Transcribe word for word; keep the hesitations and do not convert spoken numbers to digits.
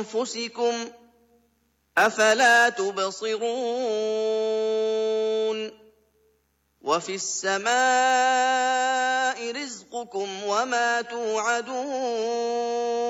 أنفسكم أفلا تبصرون وفي السماء رزقكم وما توعدون